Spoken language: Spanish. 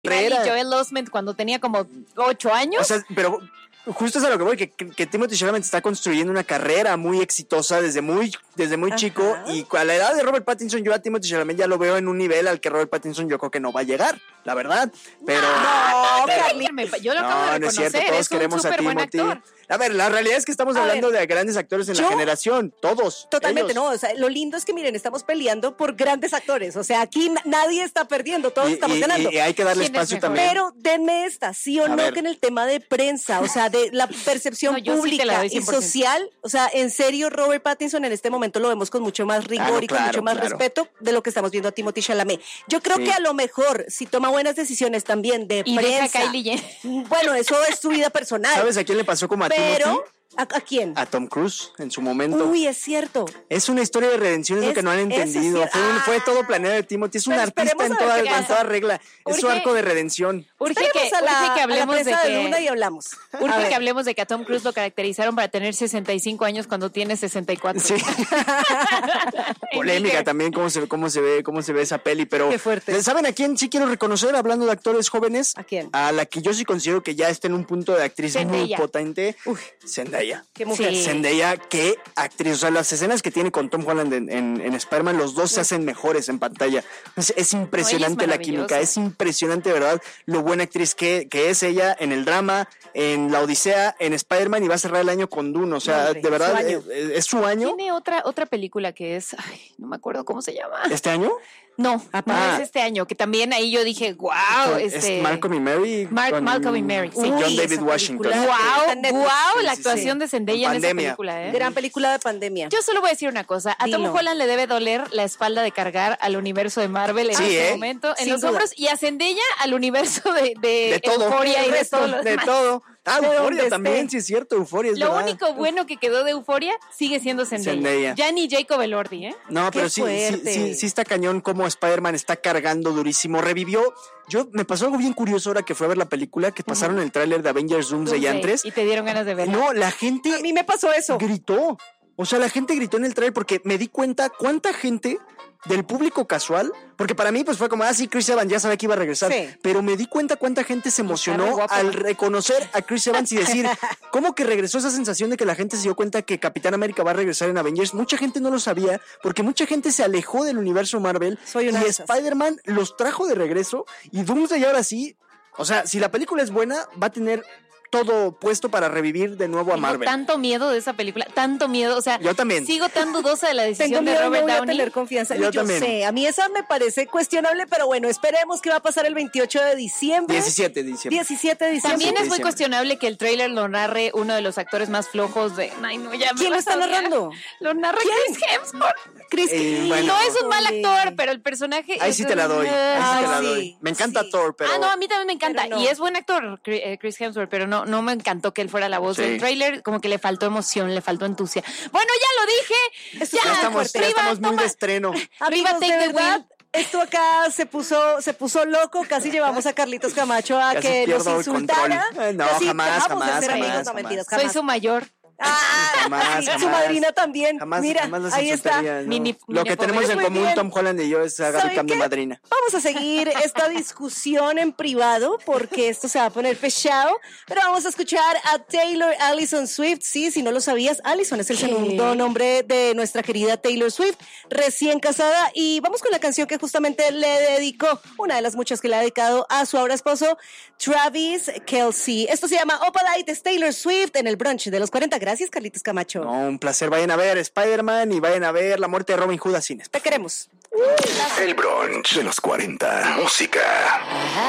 carrera. Y Joel Osment cuando tenía como 8 años. O sea, pero justo es a lo que voy, que Timothée Chalamet está construyendo una carrera muy exitosa desde muy chico, y a la edad de Robert Pattinson, yo a Timothée Chalamet ya lo veo en un nivel al que Robert Pattinson yo creo que no va a llegar, la verdad. Pero yo lo acabo de reconocer, no es cierto, todos queremos a Timothée. A ver, la realidad es que estamos hablando de grandes actores en la generación, todos. Totalmente, ellos. no, o sea, lo lindo es que miren, estamos peleando por grandes actores, o sea, aquí nadie está perdiendo, todos estamos ganando. Y hay que darle espacio también. Pero denme esta, sí o no, que en el tema de prensa, o sea, de la percepción pública y social, o sea, en serio, Robert Pattinson en este momento lo vemos con mucho más rigor y con mucho más respeto de lo que estamos viendo a Timothée Chalamet. Yo creo que a lo mejor, si toma buenas decisiones también de y prensa, deja a Kylie Jenner. Bueno, eso es su vida personal. ¿Sabes a quién le pasó como a Timothée? ¿A quién? A Tom Cruise, en su momento. Uy, es cierto. Es una historia de redención, es lo que no han entendido. Fue todo planeado de Timothée. Es un artista en toda regla. Es su arco de redención. Urge que hablemos de Luna y hablamos. Urge que hablemos de que a Tom Cruise lo caracterizaron para tener 65 años cuando tiene 64. Sí. Polémica también cómo se ve esa peli, pero qué fuerte. ¿Saben a quién sí quiero reconocer hablando de actores jóvenes? ¿A quién? A la que yo sí considero que ya está en un punto de actriz muy potente. Zendaya. Qué mujer. Sí. Zendaya, qué actriz. O sea, las escenas que tiene con Tom Holland en Spider-Man, los dos se hacen mejores en pantalla. Es impresionante la química, es impresionante, ¿verdad? Lo buena actriz que es ella en el drama, en La Odisea, en Spider-Man, y va a cerrar el año con Dune. O sea, de verdad, es su año. Tiene otra película que es, no me acuerdo cómo se llama. ¿Este año? No es este año, que también ahí yo dije, wow. Es Malcolm y Mary. Malcolm y Mary, sí. John David Washington. Wow, la actuación de Zendaya en esa película. Gran película de pandemia. Yo solo voy a decir una cosa, a Tom Holland le debe doler la espalda de cargar al universo de Marvel en este momento, en los hombros, y a Zendaya al universo de todo. Euphoria y de todo lo de demás. todo. Euphoria también, sí es cierto, Euphoria es lo verdad. único bueno que quedó de Euphoria sigue siendo Zendaya. Ya ni Jacob Elordi, ¿eh? No, pero sí está cañón como Spider-Man está cargando durísimo. Revivió. Me pasó algo bien curioso ahora que fue a ver la película, que pasaron el tráiler de Avengers Doomsday antes. Y te dieron ganas de verla. No, la gente... A mí me pasó eso. Gritó. O sea, la gente gritó en el tráiler porque me di cuenta cuánta gente del público casual, porque para mí pues fue como, sí, Chris Evans ya sabía que iba a regresar, pero me di cuenta cuánta gente se emocionó al reconocer a Chris Evans y decir, ¿cómo que regresó? Esa sensación de que la gente se dio cuenta que Capitán América va a regresar en Avengers. Mucha gente no lo sabía, porque mucha gente se alejó del universo Marvel, y Spider-Man los trajo de regreso, y Doomsday ahora sí, o sea, si la película es buena, va a tener todo puesto para revivir de nuevo a Marvel. Tanto miedo de esa película, tanto miedo, o sea, yo también sigo tan dudosa de la decisión de Robert Downey. No voy a tener confianza. Yo también. Sé, a mí esa me parece cuestionable, pero bueno, esperemos que va a pasar el 28 de diciembre. 17 de diciembre. 17 de diciembre. También es muy cuestionable que el tráiler lo narre uno de los actores más flojos de... Ay, no, ya ¿Quién lo está narrando? Lo narra Chris Hemsworth. Bueno, no es un mal actor, pero el personaje... Ahí sí te la doy. Me encanta Thor, pero... no, a mí también me encanta. Y es buen actor, Chris Hemsworth, pero no me encantó que él fuera la voz del tráiler, como que le faltó emoción, le faltó entusiasmo. Bueno, ya lo dije. Ya estamos muy de estreno. Arriba, de verdad, esto acá se puso loco. Casi llevamos a Carlitos Camacho a que nos insultara. No, jamás. Soy su mayor. Jamás. Su madrina también. Mira, jamás ahí está. No. Lo que tenemos en común Tom Holland y yo es agarrar cambio de madrina. Vamos a seguir esta discusión en privado porque esto se va a poner pesado, pero vamos a escuchar a Taylor Allison Swift. Sí, si no lo sabías, Allison es el segundo nombre de nuestra querida Taylor Swift, recién casada, y vamos con la canción que justamente le dedicó, una de las muchas que le ha dedicado a su ahora esposo Travis Kelce. Esto se llama Opalite, es Taylor Swift en el brunch de los 40. Gracias, Carlitos Camacho. No, un placer. Vayan a ver Spider-Man y vayan a ver La muerte de Robin Hood a cines. Te queremos. El brunch de los 40. Música.